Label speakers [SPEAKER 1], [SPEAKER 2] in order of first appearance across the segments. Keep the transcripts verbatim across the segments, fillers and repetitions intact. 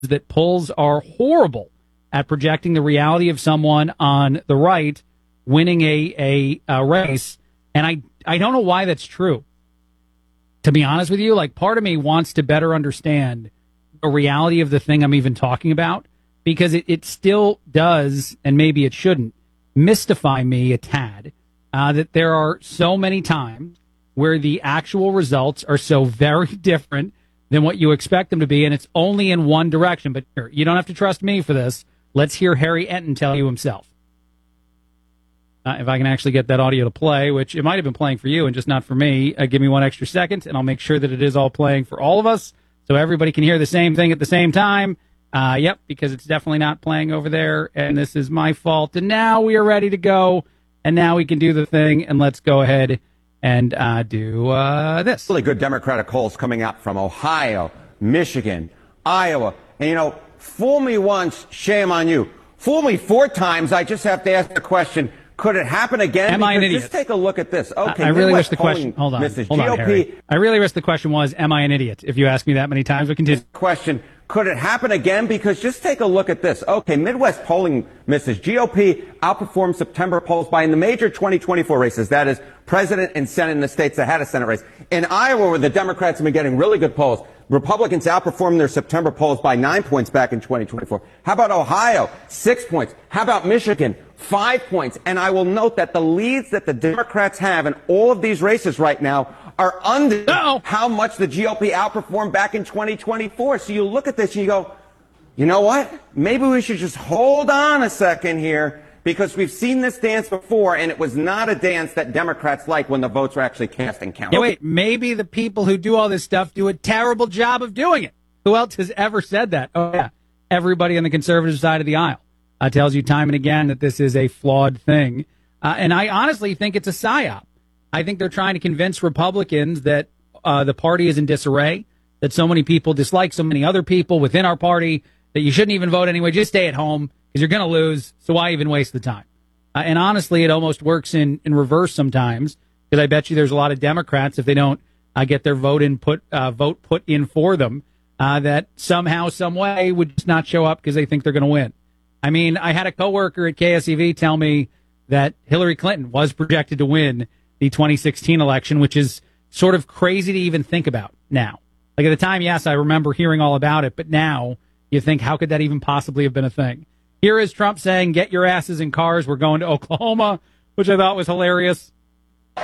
[SPEAKER 1] that polls are horrible at projecting the reality of someone on the right winning a, a, a race. And I, I don't know why that's true. To be honest with you, like part of me wants to better understand the reality of the thing I'm even talking about, because it, it still does, and maybe it shouldn't, mystify me a tad uh, that there are so many times where the actual results are so very different than what you expect them to be, and it's only in one direction. But here, you don't have to trust me for this. Let's hear Harry Enton tell you himself. Uh, if I can actually get that audio to play, which it might have been playing for you and just not for me, uh, give me one extra second, and I'll make sure that it is all playing for all of us so everybody can hear the same thing at the same time. Uh, yep, because it's definitely not playing over there, and this is my fault. And now we are ready to go, and now we can do the thing, and let's go ahead and uh, do uh, this.
[SPEAKER 2] Really good Democratic polls coming out from Ohio, Michigan, Iowa. And, you know, fool me once, shame on you. Fool me four times, I just have to ask the question, could it happen again?
[SPEAKER 1] Am I an idiot?
[SPEAKER 2] Just take a look at this. Okay,
[SPEAKER 1] I really wish the
[SPEAKER 2] polling,
[SPEAKER 1] question. Hold on,
[SPEAKER 2] Missus
[SPEAKER 1] hold on,
[SPEAKER 2] G O P,
[SPEAKER 1] Harry. I really wish the question was, "Am I an idiot?" If you ask me that many times, we continue.
[SPEAKER 2] Question: could it happen again? Because just take a look at this. Okay, Midwest polling, Missus G O P outperformed September polls by in the major twenty twenty-four races. That is, president and Senate in the states that had a Senate race. In Iowa, where the Democrats have been getting really good polls, Republicans outperformed their September polls by nine points back in twenty twenty-four. How about Ohio? Six points. How about Michigan? Five points. And I will note that the leads that the Democrats have in all of these races right now are under
[SPEAKER 1] Uh-oh.
[SPEAKER 2] how much the G O P outperformed back in twenty twenty-four. So you look at this and you go, you know what? Maybe we should just hold on a second here, because we've seen this dance before, and it was not a dance that Democrats like when the votes were actually cast and counted.
[SPEAKER 1] Yeah, wait, maybe the people who do all this stuff do a terrible job of doing it. Who else has ever said that? Oh, yeah, everybody on the conservative side of the aisle uh, tells you time and again that this is a flawed thing. Uh, and I honestly think it's a psyop. I think they're trying to convince Republicans that uh, the party is in disarray, that so many people dislike so many other people within our party, that you shouldn't even vote anyway. Just stay at home, because you're going to lose, so why even waste the time? Uh, and honestly, it almost works in, in reverse sometimes, because I bet you there's a lot of Democrats, if they don't uh, get their vote in put uh, vote put in for them, uh, that somehow, some way would just not show up because they think they're going to win. I mean, I had a coworker at K S E V tell me that Hillary Clinton was projected to win the twenty sixteen election, which is sort of crazy to even think about now. Like at the time, yes, I remember hearing all about it, but now you think, how could that even possibly have been a thing? Here is Trump saying, get your asses in cars, we're going to Oklahoma, which I thought was hilarious.
[SPEAKER 3] Well,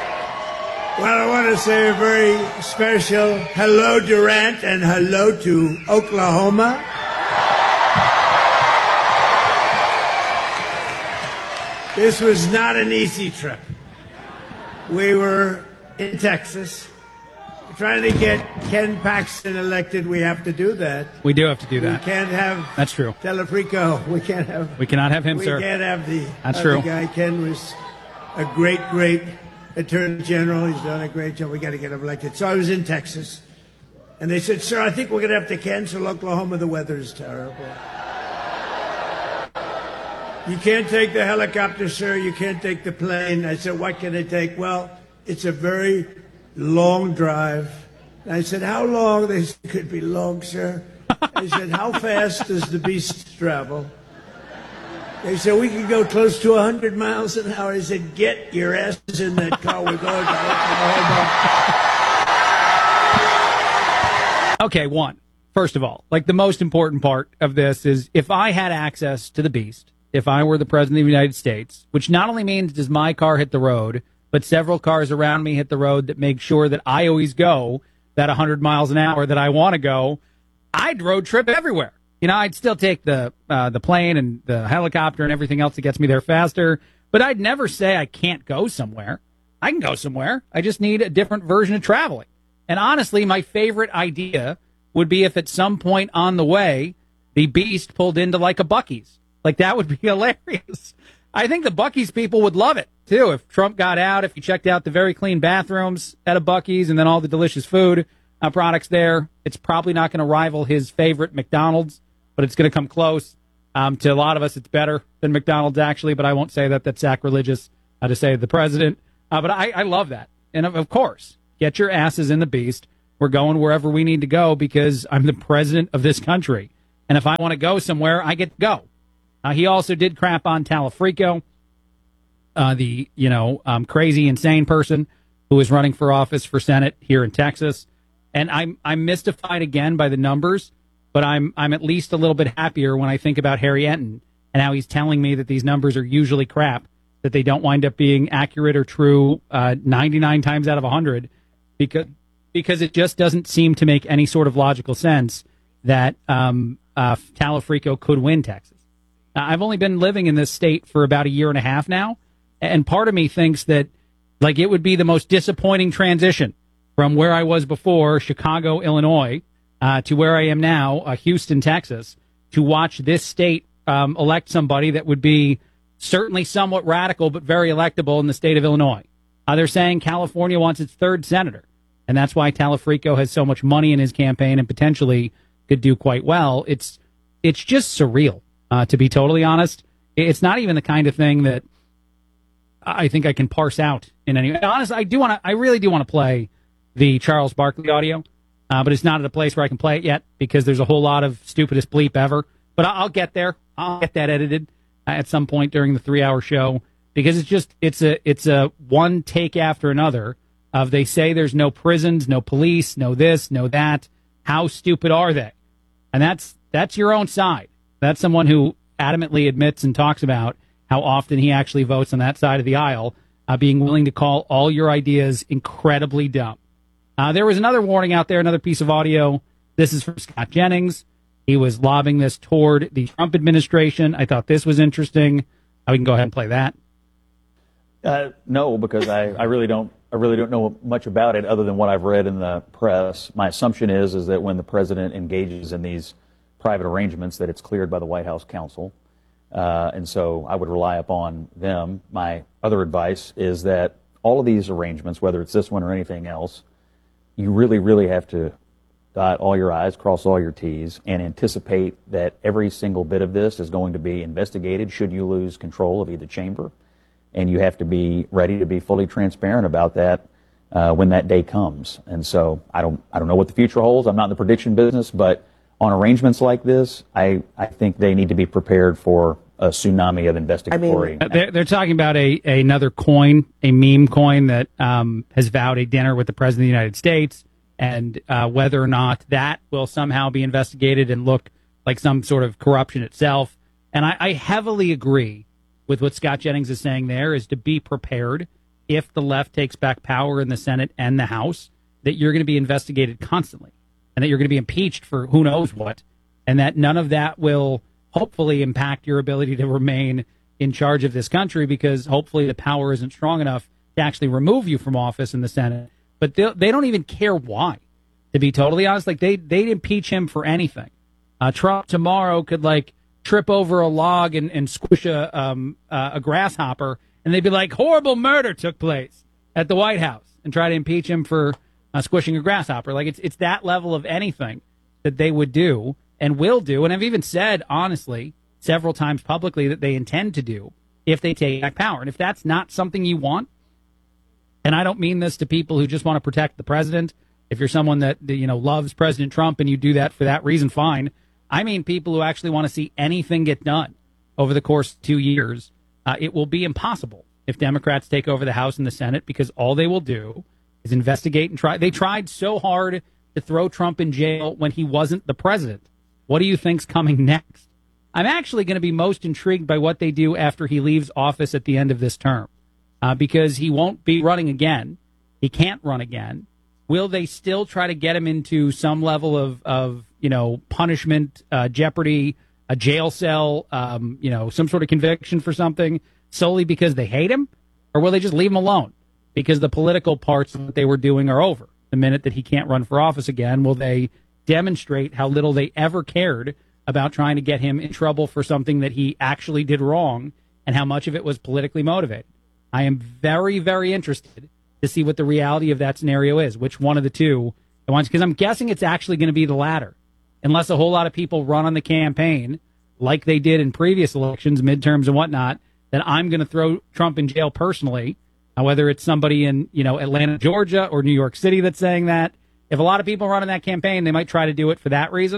[SPEAKER 3] I want to say a very special hello, Durant, and hello to Oklahoma. This was not an easy trip. We were in Texas trying to get Ken Paxton elected. We have to do that.
[SPEAKER 1] We do have to do that.
[SPEAKER 3] We can't have
[SPEAKER 1] That's true.
[SPEAKER 3] Telefrico. We can't have.
[SPEAKER 1] We cannot have him,
[SPEAKER 3] we
[SPEAKER 1] sir.
[SPEAKER 3] We can't have the
[SPEAKER 1] That's
[SPEAKER 3] other
[SPEAKER 1] true.
[SPEAKER 3] guy. Ken was a great, great attorney general. He's done a great job. We got to get him elected. So I was in Texas, and they said, "Sir, I think we're going to have to cancel Oklahoma. The weather is terrible. You can't take the helicopter, sir. You can't take the plane." I said, "What can I take?" "Well, it's a very long drive." And I said, "How long?" They said, "It could be long, sir." I said, "How fast does the beast travel?" They said, "We could go close to one hundred miles an hour." I said, "Get your asses in that car. We're going to Oklahoma."
[SPEAKER 1] Okay, one. First of all, like the most important part of this is if I had access to the beast, if I were the president of the United States, which not only means does my car hit the road, but several cars around me hit the road that make sure that I always go that one hundred miles an hour that I want to go, I'd road trip everywhere. You know, I'd still take the uh, the plane and the helicopter and everything else that gets me there faster, but I'd never say I can't go somewhere. I can go somewhere. I just need a different version of traveling. And honestly, my favorite idea would be if at some point on the way, the beast pulled into like a Buc-ee's. Like, that would be hilarious. I think the Buc-ee's people would love it, too. If Trump got out, if he checked out the very clean bathrooms at a Buc-ee's and then all the delicious food uh, products there, it's probably not going to rival his favorite McDonald's, but it's going to come close. Um, to a lot of us, it's better than McDonald's, actually, but I won't say that. That's sacrilegious uh, to say the president. Uh, but I, I love that. And, of, of course, get your asses in the beast. We're going wherever we need to go because I'm the president of this country. And if I want to go somewhere, I get to go. Uh, he also did crap on Talafrico, uh, the, you know, um, crazy, insane person who is running for office for Senate here in Texas. And I'm I'm mystified again by the numbers, but I'm I'm at least a little bit happier when I think about Harry Enton and how he's telling me that these numbers are usually crap, that they don't wind up being accurate or true uh, ninety-nine times out of one hundred, because because it just doesn't seem to make any sort of logical sense that um, uh, Talafrico could win Texas. Uh, I've only been living in this state for about a year and a half now, and part of me thinks that like it would be the most disappointing transition from where I was before, Chicago, Illinois, uh, to where I am now, uh, Houston, Texas, to watch this state um, elect somebody that would be certainly somewhat radical but very electable in the state of Illinois. Uh, they're saying California wants its third senator, and that's why Talafrico has so much money in his campaign and potentially could do quite well. It's it's just surreal, uh, to be totally honest. It's not even the kind of thing that I think I can parse out in any way. Honestly, I do want to. I really do want to play the Charles Barkley audio, uh, but it's not at a place where I can play it yet because there's a whole lot of stupidest bleep ever. But I'll get there. I'll get that edited uh, at some point during the three-hour show because it's just it's a it's a one take after another of they say there's no prisons, no police, no this, no that. How stupid are they? And that's that's your own side. That's someone who adamantly admits and talks about how often he actually votes on that side of the aisle, uh, being willing to call all your ideas incredibly dumb. Uh, there was another warning out there, another piece of audio. This is from Scott Jennings. He was lobbing this toward the Trump administration. I thought this was interesting. Uh, we can go ahead and play that.
[SPEAKER 4] Uh, no, because I, I really don't. I really don't know much about it other than what I've read in the press. My assumption is is that when the president engages in these private arrangements, that it's cleared by the White House counsel, uh, and so I would rely upon them. My other advice is that all of these arrangements, whether it's this one or anything else, you really, really have to dot all your I's, cross all your T's, and anticipate that every single bit of this is going to be investigated should you lose control of either chamber. And you have to be ready to be fully transparent about that uh, when that day comes. And so I don't I don't know what the future holds. I'm not in the prediction business, but on arrangements like this, I, I think they need to be prepared for a tsunami of investigatory.
[SPEAKER 1] I mean, they're, they're talking about a, a another coin, a meme coin that um, has vowed a dinner with the President of the United States, and uh, whether or not that will somehow be investigated and look like some sort of corruption itself. And I, I heavily agree with what Scott Jennings is saying there, is to be prepared if the left takes back power in the Senate and the House, that you're going to be investigated constantly and that you're going to be impeached for who knows what, and that none of that will hopefully impact your ability to remain in charge of this country, because hopefully the power isn't strong enough to actually remove you from office in the Senate. But they, they don't even care why, to be totally honest. Like, they, they'd impeach him for anything. Uh, Trump tomorrow could, like, trip over a log and, and squish a um, uh, a grasshopper, and they'd be like, horrible murder took place at the White House, and try to impeach him for uh, squishing a grasshopper. Like, it's it's that level of anything that they would do and will do, and I've even said, honestly, several times publicly that they intend to do if they take back power. And if that's not something you want, and I don't mean this to people who just want to protect the president, if you're someone that, you know, loves President Trump and you do that for that reason, fine. I mean people who actually want to see anything get done over the course of two years. Uh, it will be impossible if Democrats take over the House and the Senate, because all they will do is investigate and try. They tried so hard to throw Trump in jail when he wasn't the president. What do you think's coming next? I'm actually going to be most intrigued by what they do after he leaves office at the end of this term, uh, because he won't be running again. He can't run again. Will they still try to get him into some level of, of you know, punishment, uh, jeopardy, a jail cell, um, you know, some sort of conviction for something solely because they hate him? Or will they just leave him alone because the political parts that they were doing are over? The minute that he can't run for office again, will they demonstrate how little they ever cared about trying to get him in trouble for something that he actually did wrong, and how much of it was politically motivated? I am very, very interested to see what the reality of that scenario is, which one of the two it wants, because I'm guessing it's actually going to be the latter, unless a whole lot of people run on the campaign like they did in previous elections, midterms and whatnot, that I'm going to throw Trump in jail personally, uh, whether it's somebody in, you know, Atlanta, Georgia, or New York City that's saying that. If a lot of people run in that campaign, they might try to do it for that reason.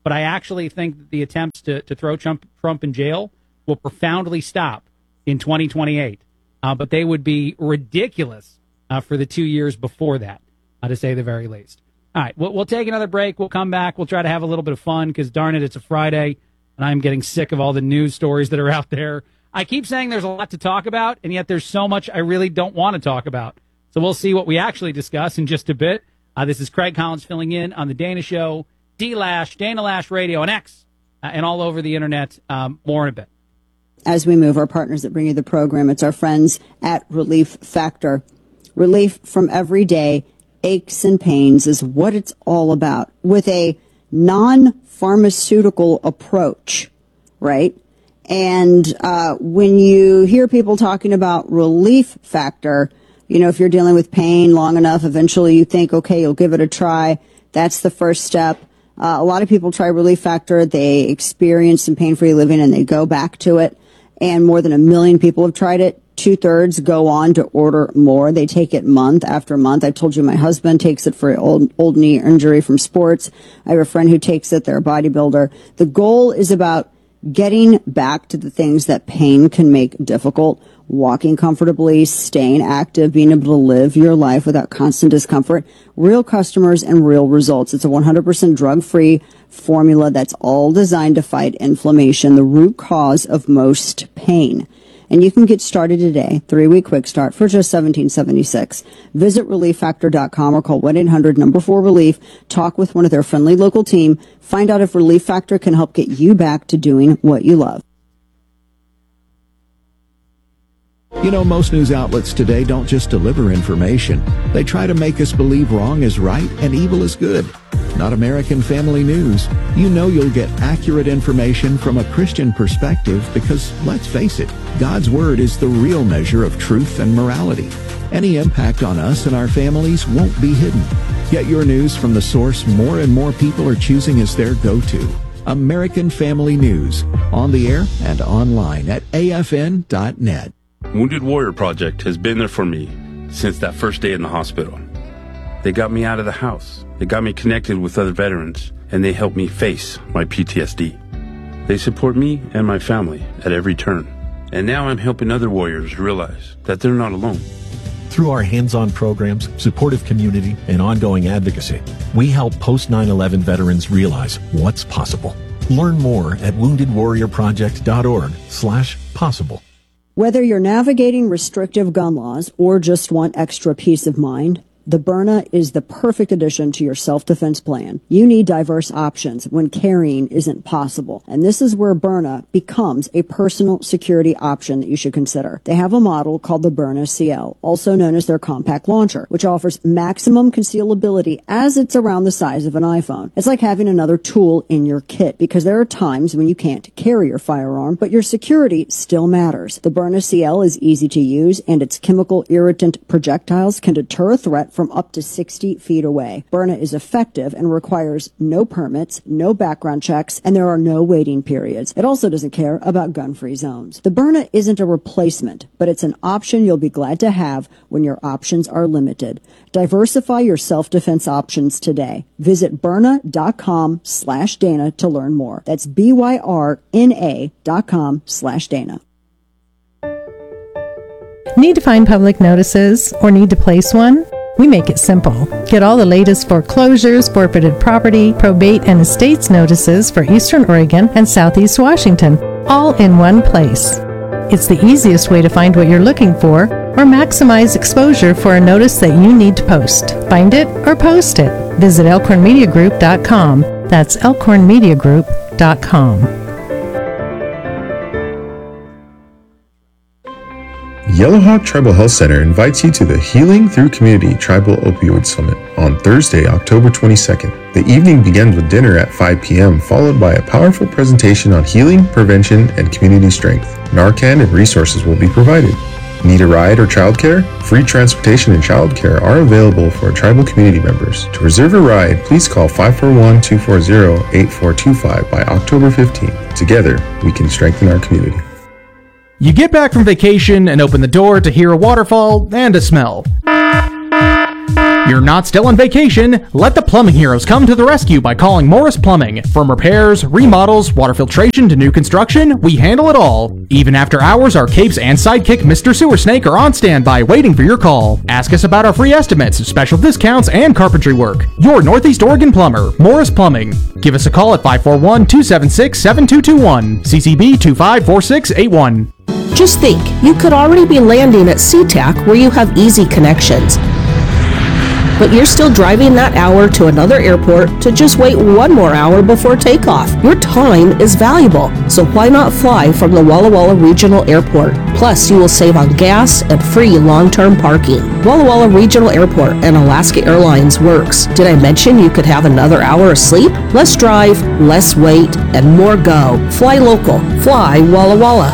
[SPEAKER 1] but I actually think that the attempts to, to throw Trump, Trump in jail will profoundly stop in twenty twenty-eight. Uh, but they would be ridiculous uh, for the two years before that, uh, to say the very least. All right, we'll, we'll take another break. We'll come back. We'll try to have a little bit of fun because, darn it, it's a Friday, and I'm getting sick of all the news stories that are out there. I keep saying there's a lot to talk about, and yet there's so much I really don't want to talk about. So we'll see what we actually discuss in just a bit. Uh, this is Craig Collins filling in on The Dana Show, D-Lash, Dana Lash Radio, and X, uh, and all over the internet. Um, more in a bit.
[SPEAKER 5] As we move, our partners that bring you the program, it's our friends at Relief Factor. Relief from everyday aches and pains is what it's all about, with a non-pharmaceutical approach, right? And uh, when you hear people talking about Relief Factor, you know, if you're dealing with pain long enough, eventually you think, okay, you'll give it a try. That's the first step. Uh, a lot of people try Relief Factor. They experience some pain-free living and they go back to it. And more than a million people have tried it. Two-thirds go on to order more. They take it month after month. I told you my husband takes it for old, old knee injury from sports. I have a friend who takes it. They're a bodybuilder. The goal is about getting back to the things that pain can make difficult, walking comfortably, staying active, being able to live your life without constant discomfort, real customers and real results. It's a one hundred percent drug-free formula that's all designed to fight inflammation, the root cause of most pain. And you can get started today, three-week quick start for just seventeen seventy-six. Visit relief factor dot com or call one eight hundred number four relief. Talk with one of their friendly local team. Find out if Relief Factor can help get you back to doing what you love.
[SPEAKER 6] You know, most news outlets today don't just deliver information. They try to make us believe wrong is right and evil is good. Not American Family News. You know you'll get accurate information from a Christian perspective because, let's face it, God's Word is the real measure of truth and morality. Any impact on us and our families won't be hidden. Get your news from the source more and more people are choosing as their go-to. American Family News. On the air and online at A F N dot net.
[SPEAKER 7] Wounded Warrior Project has been there for me since that first day in the hospital. They got me out of the house. They got me connected with other veterans, and they helped me face my P T S D. They support me and my family at every turn. And now I'm helping other warriors realize that they're not alone.
[SPEAKER 8] Through our hands-on programs, supportive community, and ongoing advocacy, we help post nine eleven veterans realize what's possible. Learn more at wounded warrior project dot org slash possible.
[SPEAKER 5] Whether you're navigating restrictive gun laws or just want extra peace of mind, the Byrna is the perfect addition to your self-defense plan. You need diverse options when carrying isn't possible. And this is where Byrna becomes a personal security option that you should consider. They have a model called the Byrna C L, also known as their compact launcher, which offers maximum concealability as it's around the size of an iPhone. It's like having another tool in your kit because there are times when you can't carry your firearm, but your security still matters. The Byrna C L is easy to use, and its chemical irritant projectiles can deter a threat from up to sixty feet away. Byrna is effective and requires no permits, no background checks, and there are no waiting periods. It also doesn't care about gun-free zones. The Byrna isn't a replacement, but it's an option you'll be glad to have when your options are limited. Diversify your self-defense options today. Visit Byrna dot com slash Dana to learn more. That's B Y R N A dot com slash Dana.
[SPEAKER 9] Need to find public notices or need to place one? We make it simple. Get all the latest foreclosures, forfeited property, probate, and estates notices for Eastern Oregon and Southeast Washington, all in one place. It's the easiest way to find what you're looking for or maximize exposure for a notice that you need to post. Find it or post it. Visit elkhorn media group dot com. That's elkhorn media group dot com.
[SPEAKER 10] Yellowhawk Tribal Health Center invites you to the Healing Through Community Tribal Opioid Summit on Thursday, October twenty-second. The evening begins with dinner at five p.m., followed by a powerful presentation on healing, prevention, and community strength. Narcan and resources will be provided. Need a ride or childcare? Free transportation and childcare are available for tribal community members. To reserve a ride, please call five four one, two four zero, eight four two five by October fifteenth. Together, we can strengthen our community.
[SPEAKER 11] You get back from vacation and open the door to hear a waterfall and a smell. You're not still on vacation. Let the plumbing heroes come to the rescue by calling Morris Plumbing. From repairs, remodels, water filtration to new construction, we handle it all. Even after hours, our capes and sidekick Mister Sewer Snake are on standby waiting for your call. Ask us about our free estimates, special discounts, and carpentry work. Your Northeast Oregon plumber, Morris Plumbing. Give us a call at five four one, two seven six, seven two two one, C C B two five four six eight one.
[SPEAKER 12] Just think, you could already be landing at SeaTac where you have easy connections. But you're still driving that hour to another airport to just wait one more hour before takeoff. Your time is valuable, so why not fly from the Walla Walla Regional Airport? Plus, you will save on gas and free long-term parking. Walla Walla Regional Airport and Alaska Airlines works. Did I mention you could have another hour of sleep? Less drive, less wait, and more go. Fly local. Fly Walla Walla.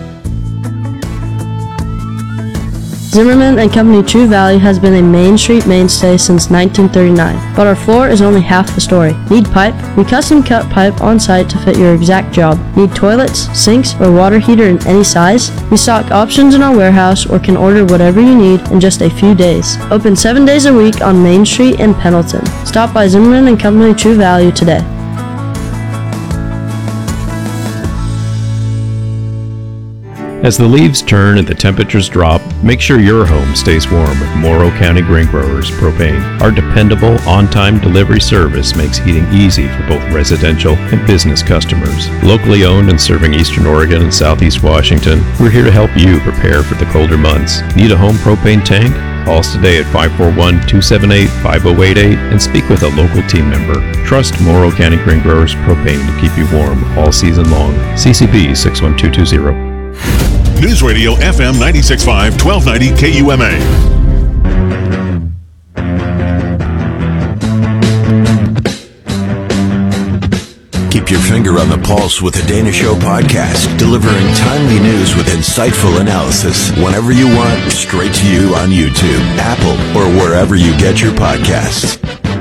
[SPEAKER 13] Zimmerman and Company True Value has been a Main Street mainstay since nineteen thirty-nine, but our floor is only half the story. Need pipe? We custom cut pipe on site to fit your exact job. Need toilets, sinks, or water heater in any size? We stock options in our warehouse or can order whatever you need in just a few days. Open seven days a week on Main Street in Pendleton. Stop by Zimmerman and Company True Value today.
[SPEAKER 14] As the leaves turn and the temperatures drop, make sure your home stays warm with Morrow County Grain Growers Propane. Our dependable, on-time delivery service makes heating easy for both residential and business customers. Locally owned and serving Eastern Oregon and Southeast Washington, we're here to help you prepare for the colder months. Need a home propane tank? Call us today at five four one, two seven eight, five zero eight eight and speak with a local team member. Trust Morrow County Grain Growers Propane to keep you warm all season long. C C B six one two two zero.
[SPEAKER 15] News Radio F M ninety-six point five, twelve ninety K U M A.
[SPEAKER 16] Keep your finger on the pulse with the Dana Show podcast, delivering timely news with insightful analysis whenever you want, straight to you on YouTube, Apple, or wherever you get your podcasts.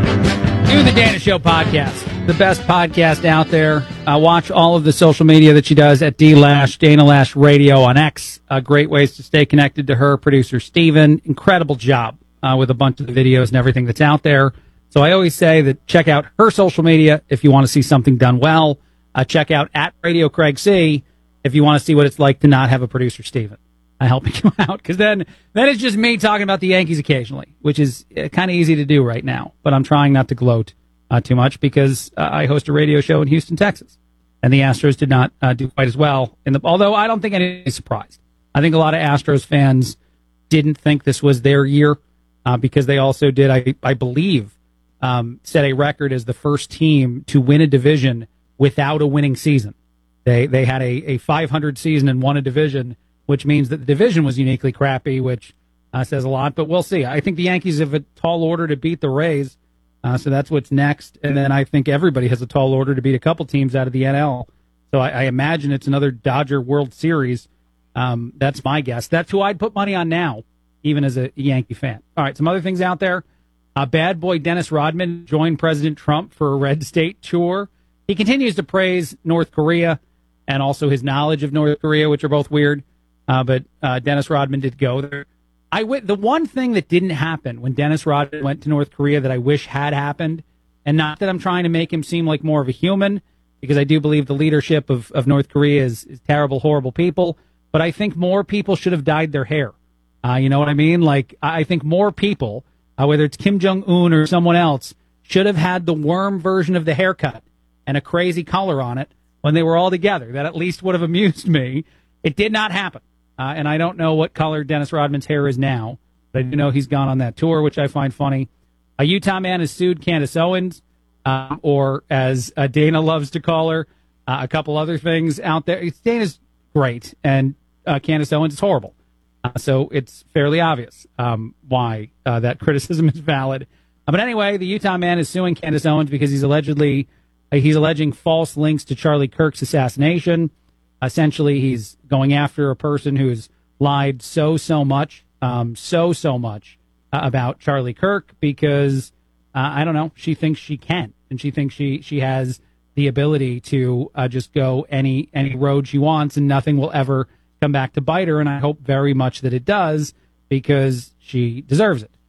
[SPEAKER 1] Do the Dana Show podcast. The best podcast out there. Uh, watch all of the social media that she does at D Lash, Dana Lash Radio on X. Uh, great ways to stay connected to her. Producer Steven, incredible job uh, with a bunch of the videos and everything that's out there. So I always say that check out her social media if you want to see something done well. Uh, check out at Radio Craig C if you want to see what it's like to not have a producer Steven uh, helping you out. Because then, then it's just me talking about the Yankees occasionally, which is uh, kind of easy to do right now. But I'm trying not to gloat Uh, too much because uh, I host a radio show in Houston, Texas, and the Astros did not uh, do quite as well. In the although I don't think anybody's surprised. I think a lot of Astros fans didn't think this was their year uh, because they also did, I, I believe, um, set a record as the first team to win a division without a winning season. They they had a, a five hundred season and won a division, which means that the division was uniquely crappy, which uh, says a lot. But we'll see. I think the Yankees have a tall order to beat the Rays. Uh, so that's what's next. And then I think everybody has a tall order to beat a couple teams out of the N L. So I, I imagine it's another Dodger World Series. Um, that's my guess. That's who I'd put money on now, even as a Yankee fan. All right, some other things out there. Uh, bad boy Dennis Rodman joined President Trump for a Red State tour. He continues to praise North Korea and also his knowledge of North Korea, which are both weird. Uh, but uh, Dennis Rodman did go there. I w- the one thing that didn't happen when Dennis Rodman went to North Korea that I wish had happened, and not that I'm trying to make him seem like more of a human, because I do believe the leadership of, of North Korea is, is terrible, horrible people, but I think more people should have dyed their hair. Uh, you know what I mean? Like, I think more people, uh, whether it's Kim Jong-un or someone else, should have had the worm version of the haircut and a crazy color on it when they were all together. That at least would have amused me. It did not happen. Uh, and I don't know what color Dennis Rodman's hair is now, but I do know he's gone on that tour, which I find funny. A Utah man has sued Candace Owens, uh, or as uh, Dana loves to call her, uh, a couple other things out there. It's, Dana's great, and uh, Candace Owens is horrible. Uh, so it's fairly obvious um, why uh, that criticism is valid. Uh, but anyway, the Utah man is suing Candace Owens because he's allegedly uh, he's alleging false links to Charlie Kirk's assassination. Essentially, he's going after a person who's lied so, so much, um, so, so much uh, about Charlie Kirk because, uh, I don't know, she thinks she can. And she thinks she, she has the ability to uh, just go any any road she wants and nothing will ever come back to bite her. And I hope very much that it does because she deserves it.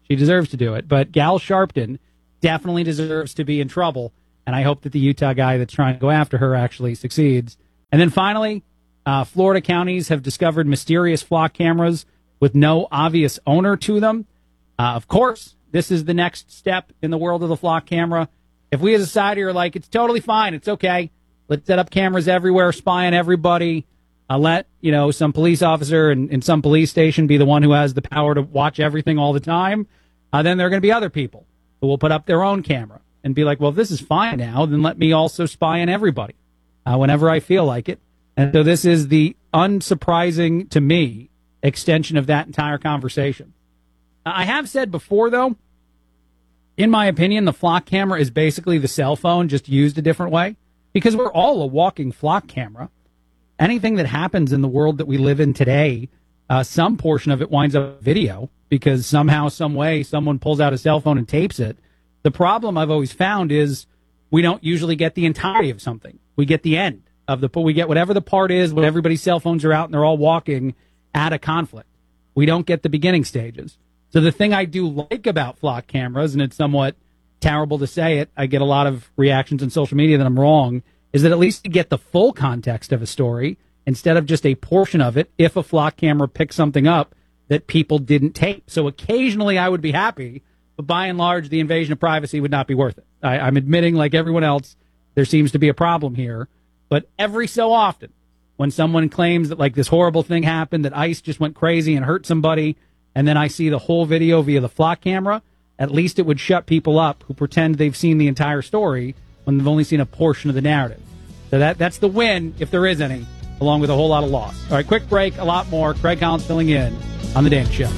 [SPEAKER 1] She deserves to do it. But Gal Sharpton definitely deserves to be in trouble, and I hope that the Utah guy that's trying to go after her actually succeeds. And then finally, uh, Florida counties have discovered mysterious flock cameras with no obvious owner to them. Uh, of course, this is the next step in the world of the flock camera. If we as a society are like, it's totally fine, it's okay, let's set up cameras everywhere, spy on everybody, uh, let, you know, some police officer in, in some police station be the one who has the power to watch everything all the time, uh, then there are going to be other people who will put up their own camera and be like, well, if this is fine now, then let me also spy on everybody uh, whenever I feel like it. And so this is the unsurprising, to me, extension of that entire conversation. I have said before, though, in my opinion, the flock camera is basically the cell phone, just used a different way, because we're all a walking flock camera. Anything that happens in the world that we live in today, uh, some portion of it winds up video, because somehow, some way, someone pulls out a cell phone and tapes it. The problem I've always found is we don't usually get the entirety of something. We get the end of the, we get whatever the part is when everybody's cell phones are out and they're all walking at a conflict. We don't get the beginning stages. So the thing I do like about flock cameras, and it's somewhat terrible to say it, I get a lot of reactions on social media that I'm wrong, is that at least you get the full context of a story instead of just a portion of it if a flock camera picks something up that people didn't tape. So occasionally I would be happy, but by and large, the invasion of privacy would not be worth it. I, I'm admitting, like everyone else, there seems to be a problem here. But every so often, when someone claims that like this horrible thing happened, that ICE just went crazy and hurt somebody, and then I see the whole video via the flock camera, at least it would shut people up who pretend they've seen the entire story when they've only seen a portion of the narrative. So that that's the win, if there is any, along with a whole lot of loss. All right, quick break, a lot more. Craig Collins filling in on The Dana Show.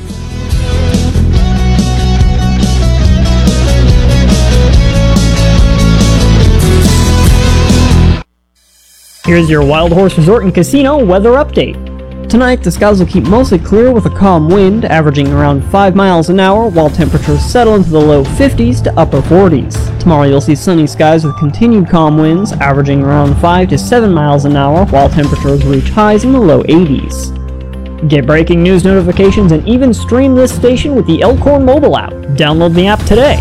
[SPEAKER 17] Here's your Wild Horse Resort and Casino weather update. Tonight, the skies will keep mostly clear with a calm wind, averaging around five miles an hour, while temperatures settle into the low fifties to upper forties. Tomorrow, you'll see sunny skies with continued calm winds, averaging around five to seven miles an hour, while temperatures reach highs in the low eighties. Get breaking news notifications and even stream this station with the Elkhorn mobile app. Download the app today.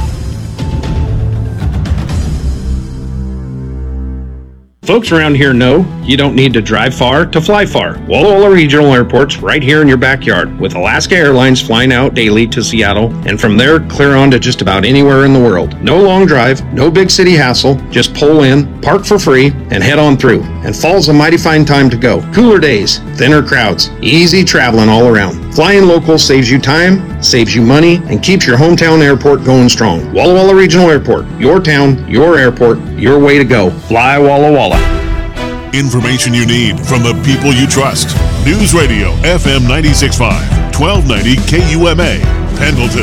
[SPEAKER 14] Folks around here know you don't need to drive far to fly far. Walla Walla Regional Airport's right here in your backyard, with Alaska Airlines flying out daily to Seattle, and from there clear on to just about anywhere in the world. No long drive, no big city hassle, just pull in, park for free, and head on through. And fall's a mighty fine time to go. Cooler days, thinner crowds, easy traveling all around. Flying local saves you time, saves you money, and keeps your hometown airport going strong. Walla Walla Regional Airport, your town, your airport, your way to go. Fly Walla Walla.
[SPEAKER 15] Information you need from the people you trust. News Radio F M ninety-six point five, twelve ninety K U M A, Pendleton.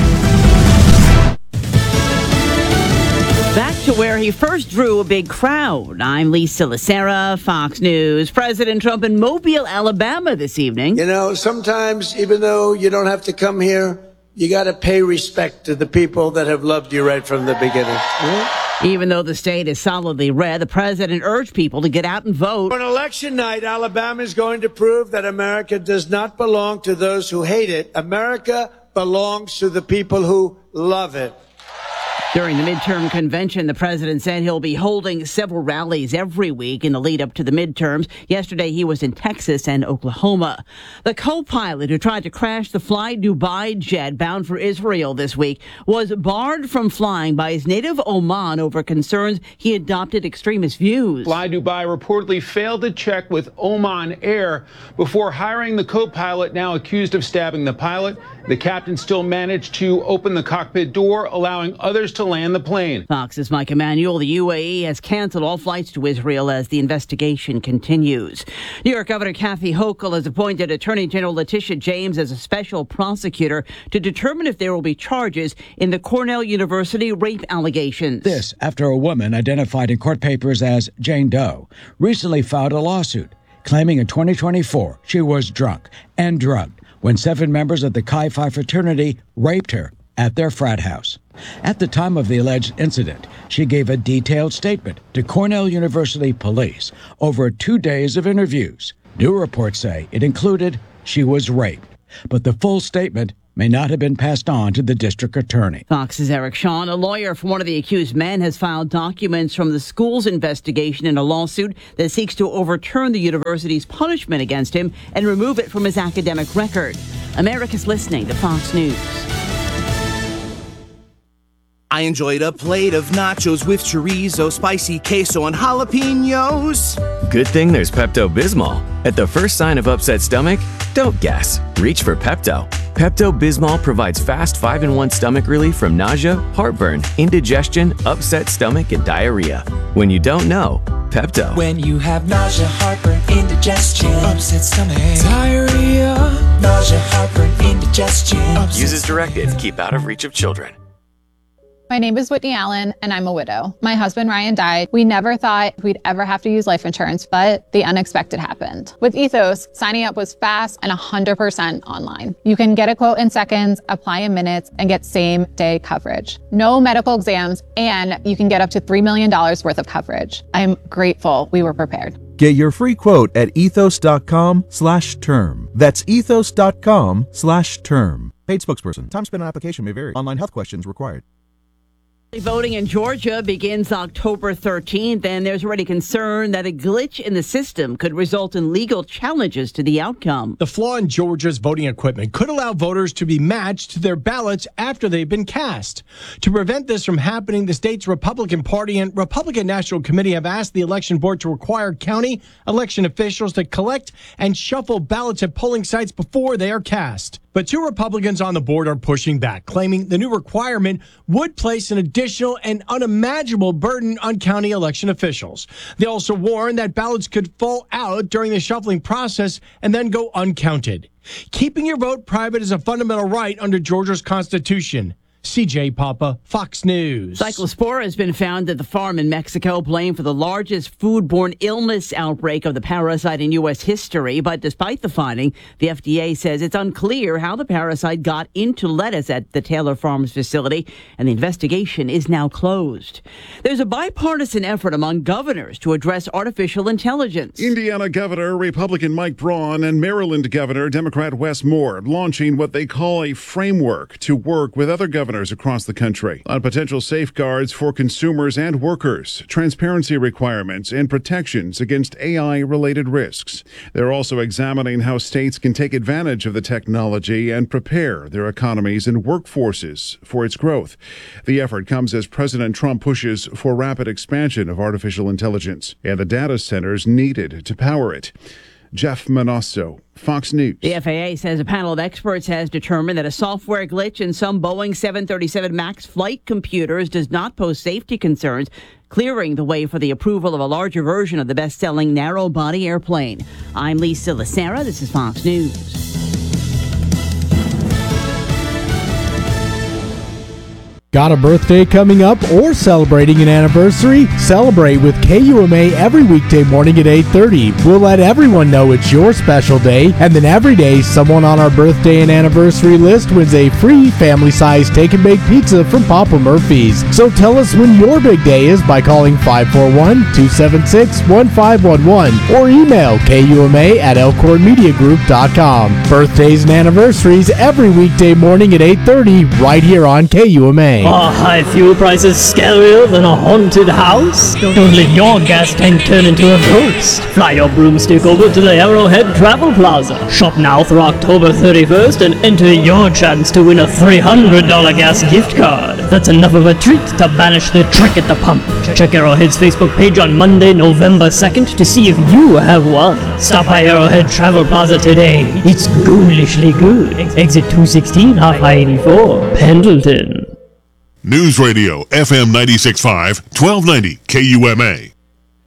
[SPEAKER 18] Back to where he first drew a big crowd. I'm Lisa Lacera, Fox News. President Trump in Mobile, Alabama this evening.
[SPEAKER 3] You know, sometimes even though you don't have to come here, you got to pay respect to the people that have loved you right from the beginning. Mm-hmm.
[SPEAKER 18] Even though the state is solidly red, the president urged people to get out and vote.
[SPEAKER 3] On election night, Alabama is going to prove that America does not belong to those who hate it. America belongs to the people who love it.
[SPEAKER 18] During the midterm convention, the president said he'll be holding several rallies every week in the lead up to the midterms. Yesterday, he was in Texas and Oklahoma. The co-pilot who tried to crash the Fly Dubai jet bound for Israel this week was barred from flying by his native Oman over concerns he adopted extremist views.
[SPEAKER 19] Fly Dubai reportedly failed to check with Oman Air before hiring the co-pilot, now accused of stabbing the pilot. The captain still managed to open the cockpit door, allowing others to land the plane.
[SPEAKER 18] Fox's Mike Emanuel. The U A E has canceled all flights to Israel as the investigation continues. New York Governor Kathy Hochul has appointed Attorney General Letitia James as a special prosecutor to determine if there will be charges in the Cornell University rape allegations.
[SPEAKER 20] This after a woman identified in court papers as Jane Doe recently filed a lawsuit claiming in twenty twenty-four she was drunk and drugged when seven members of the Chi Phi fraternity raped her at their frat house. At the time of the alleged incident, she gave a detailed statement to Cornell University police over two days of interviews. New reports say it included she was raped, but the full statement may not have been passed on to the district attorney.
[SPEAKER 18] Fox's Eric Shawn, a lawyer for one of the accused men, has filed documents from the school's investigation in a lawsuit that seeks to overturn the university's punishment against him and remove it from his academic record. America's listening to Fox News.
[SPEAKER 21] I enjoyed a plate of nachos with chorizo, spicy queso, and jalapenos.
[SPEAKER 22] Good thing there's Pepto-Bismol. At the first sign of upset stomach, don't guess. Reach for Pepto. Pepto-Bismol provides fast five in one stomach relief from nausea, heartburn, indigestion, upset stomach, and diarrhea. When you don't know, Pepto.
[SPEAKER 23] When you have nausea, heartburn, indigestion, upset stomach, diarrhea, nausea, heartburn, indigestion.
[SPEAKER 22] Use as directed. Keep out of reach of children.
[SPEAKER 24] My name is Whitney Allen, and I'm a widow. My husband, Ryan, died. We never thought we'd ever have to use life insurance, but the unexpected happened. With Ethos, signing up was fast and one hundred percent online. You can get a quote in seconds, apply in minutes, and get same-day coverage. No medical exams, and you can get up to three million dollars worth of coverage. I'm grateful we were prepared.
[SPEAKER 25] Get your free quote at ethos.com slash term. That's ethos.com slash term. Paid spokesperson. Time spent on application may vary. Online health questions required.
[SPEAKER 18] Voting in Georgia begins October thirteenth, and there's already concern that a glitch in the system could result in legal challenges to the outcome.
[SPEAKER 26] The flaw in Georgia's voting equipment could allow voters to be matched to their ballots after they've been cast. To prevent this from happening, the state's Republican Party and Republican National Committee have asked the election board to require county election officials to collect and shuffle ballots at polling sites before they are cast. But two Republicans on the board are pushing back, claiming the new requirement would place an additional and unimaginable burden on county election officials. They also warn that ballots could fall out during the shuffling process and then go uncounted. Keeping your vote private is a fundamental right under Georgia's Constitution. C J Papa, Fox News.
[SPEAKER 18] Cyclospora has been found at the farm in Mexico, blamed for the largest foodborne illness outbreak of the parasite in U S history. But despite the finding, the F D A says it's unclear how the parasite got into lettuce at the Taylor Farms facility, and the investigation is now closed. There's a bipartisan effort among governors to address artificial intelligence.
[SPEAKER 27] Indiana Governor Republican Mike Braun and Maryland Governor Democrat Wes Moore launching what they call a framework to work with other governors across the country on potential safeguards for consumers and workers, transparency requirements, and protections against A I-related risks. They're also examining how states can take advantage of the technology and prepare their economies and workforces for its growth. The effort comes as President Trump pushes for rapid expansion of artificial intelligence and the data centers needed to power it. Jeff Manasso, Fox News.
[SPEAKER 18] The F A A says a panel of experts has determined that a software glitch in some Boeing seven thirty-seven MAX flight computers does not pose safety concerns, clearing the way for the approval of a larger version of the best-selling narrow-body airplane. I'm Lisa Lacera. This is Fox News.
[SPEAKER 11] Got a birthday coming up or celebrating an anniversary? Celebrate with K U M A every weekday morning at eight thirty. We'll let everyone know it's your special day, and then every day someone on our birthday and anniversary list wins a free family-sized take-and-bake pizza from Papa Murphy's. So tell us when your big day is by calling five four one, two seven six, one five one one or email K U M A at elkhorn media group dot com. Birthdays and anniversaries every weekday morning at eight thirty right here on K U M A.
[SPEAKER 17] Are high fuel prices scarier than a haunted house? Don't let your gas tank turn into a ghost. Fly your broomstick over to the Arrowhead Travel Plaza. Shop now through October thirty-first and enter your chance to win a three hundred dollars gas gift card. That's enough of a treat to banish the trick at the pump. Check Arrowhead's Facebook page on Monday, November second to see if you have won. Stop by Arrowhead Travel Plaza today. It's ghoulishly good. Exit two sixteen off I eighty-four, Pendleton.
[SPEAKER 15] News Radio F M ninety-six point five, twelve ninety K U M A.